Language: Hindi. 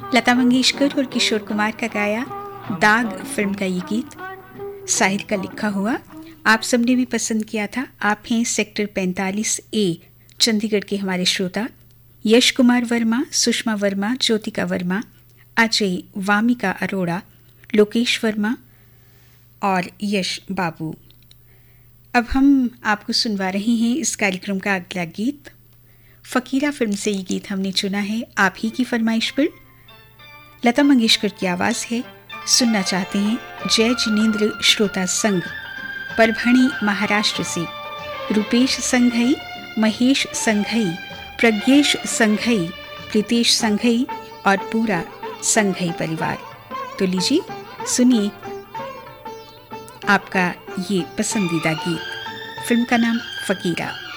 लता मंगेशकर और किशोर कुमार का गाया दाग फिल्म का ये गीत साहिर का लिखा हुआ आप सबने भी पसंद किया था। आप हैं सेक्टर 45A चंडीगढ़ के हमारे श्रोता यश कुमार वर्मा, सुषमा वर्मा, ज्योतिका वर्मा, अजय, वामिका अरोड़ा, लोकेश वर्मा और यश बाबू। अब हम आपको सुनवा रहे हैं इस कार्यक्रम का अगला गीत। फकीरा फिल्म से ये गीत हमने चुना है आप ही की फरमाइश पर। लता मंगेशकर की आवाज़ है, सुनना चाहते हैं जय जिनेन्द्र श्रोता संघ परभणी महाराष्ट्र से Rupesh Shanghai, Mahesh Shanghai, Pradnyesh Shanghai, Pritesh Shanghai और पूरा संघई परिवार। तो लीजिए सुनिए आपका ये पसंदीदा गीत। फिल्म का नाम फकीरा।